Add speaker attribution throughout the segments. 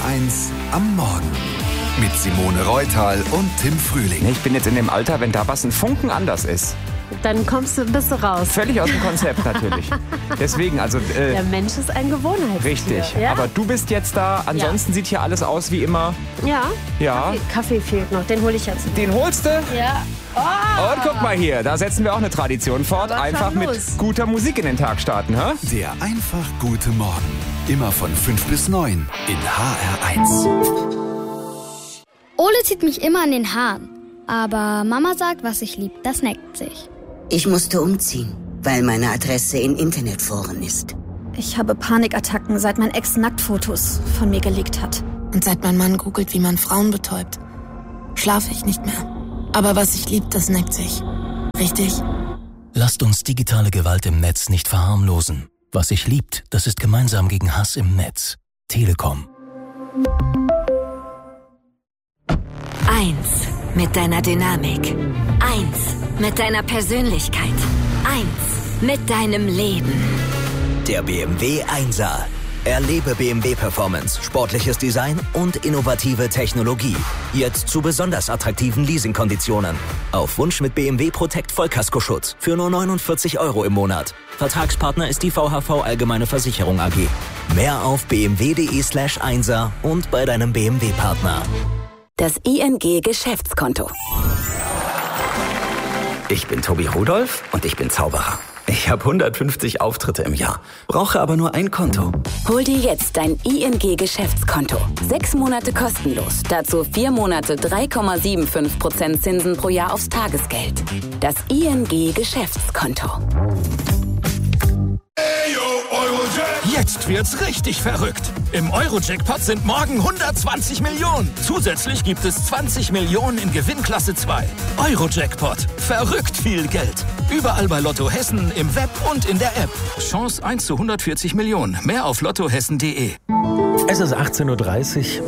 Speaker 1: HR1 am Morgen. Mit Simone Reutal und Tim Frühling.
Speaker 2: Ich bin jetzt in dem Alter, wenn da was ein Funken anders ist.
Speaker 3: Dann bist du raus.
Speaker 2: Völlig aus dem Konzept natürlich. Deswegen, also...
Speaker 3: Der Mensch ist ein Gewohnheitstier.
Speaker 2: Richtig,
Speaker 3: ja?
Speaker 2: Aber du bist jetzt da. Ansonsten sieht hier alles aus wie immer.
Speaker 3: Ja. Kaffee fehlt noch, den hole ich jetzt.
Speaker 2: Den holst du?
Speaker 3: Ja. Oh.
Speaker 2: Und guck mal hier, da setzen wir auch eine Tradition fort. Einfach mit guter Musik in den Tag starten, hä?
Speaker 1: Der einfach gute Morgen. Immer von 5 bis 9 in HR1.
Speaker 4: Ole zieht mich immer an den Haaren. Aber Mama sagt, was ich lieb, das neckt sich.
Speaker 5: Ich musste umziehen, weil meine Adresse in Internetforen ist.
Speaker 6: Ich habe Panikattacken, seit mein Ex Nacktfotos von mir gelegt hat.
Speaker 7: Und seit mein Mann googelt, wie man Frauen betäubt, schlafe ich nicht mehr. Aber was ich lieb, das neckt sich. Richtig?
Speaker 8: Lasst uns digitale Gewalt im Netz nicht verharmlosen. Was sich liebt, das ist gemeinsam gegen Hass im Netz. Telekom.
Speaker 9: 1 mit deiner Dynamik. 1 mit deiner Persönlichkeit. 1 mit deinem Leben.
Speaker 10: Der BMW 1er. Erlebe BMW Performance, sportliches Design und innovative Technologie. Jetzt zu besonders attraktiven Leasingkonditionen. Auf Wunsch mit BMW Protect Vollkaskoschutz für nur 49 € im Monat. Vertragspartner ist die VHV Allgemeine Versicherung AG. Mehr auf bmw.de/1er und bei deinem BMW-Partner.
Speaker 9: Das ING Geschäftskonto.
Speaker 11: Ich bin Tobi Rudolph und ich bin Zauberer. Ich habe 150 Auftritte im Jahr, brauche aber nur ein Konto.
Speaker 9: Hol dir jetzt dein ING Geschäftskonto. 6 Monate kostenlos. Dazu 4 Monate 3,75% Zinsen pro Jahr aufs Tagesgeld. Das ING Geschäftskonto.
Speaker 12: Jetzt wird's richtig verrückt. Im Euro-Jackpot sind morgen 120 Millionen. Zusätzlich gibt es 20 Millionen in Gewinnklasse 2. Euro-Jackpot. Verrückt viel Geld. Überall bei Lotto Hessen, im Web und in der App. Chance 1 zu 140 Millionen. Mehr auf lottohessen.de.
Speaker 13: Es ist 18:30 Uhr.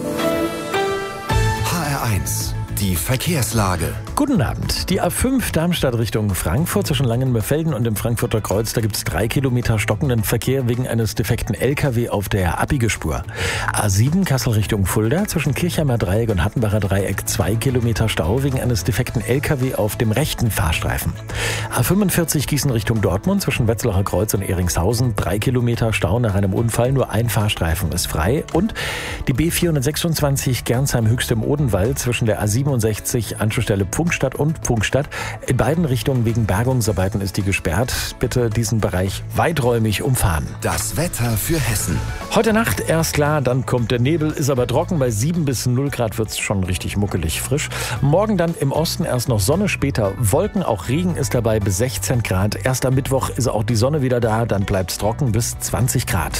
Speaker 1: HR1. Die Verkehrslage.
Speaker 13: Guten Abend. Die A5 Darmstadt Richtung Frankfurt zwischen Langenmörfelden und dem Frankfurter Kreuz. Da gibt es 3 Kilometer stockenden Verkehr wegen eines defekten LKW auf der Abbiegerspur. A7 Kassel Richtung Fulda zwischen Kirchheimer Dreieck und Hattenbacher Dreieck 2 Kilometer Stau wegen eines defekten LKW auf dem rechten Fahrstreifen. A45 Gießen Richtung Dortmund zwischen Wetzlacher Kreuz und Eringshausen 3 Kilometer Stau nach einem Unfall. Nur ein Fahrstreifen ist frei. Und die B426 Gernsheim-Höchst im Odenwald zwischen der A67 Anschlussstelle Pfungstadt und Pfungstadt. In beiden Richtungen wegen Bergungsarbeiten ist die gesperrt. Bitte diesen Bereich weiträumig umfahren.
Speaker 1: Das Wetter für Hessen.
Speaker 13: Heute Nacht erst klar, dann kommt der Nebel, ist aber trocken. Bei 7 bis 0 Grad wird es schon richtig muckelig frisch. Morgen dann im Osten erst noch Sonne, später Wolken, auch Regen ist dabei bis 16 Grad. Erst am Mittwoch ist auch die Sonne wieder da, dann bleibt es trocken bis 20 Grad.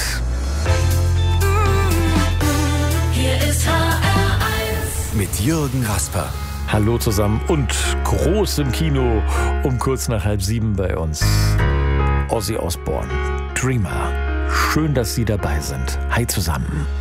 Speaker 9: Hier ist HR1.
Speaker 1: Mit Jürgen Rasper.
Speaker 13: Hallo zusammen und groß im Kino um kurz nach 6:30 bei uns. Ozzy Osbourne, Dreamer. Schön, dass Sie dabei sind. Hi zusammen.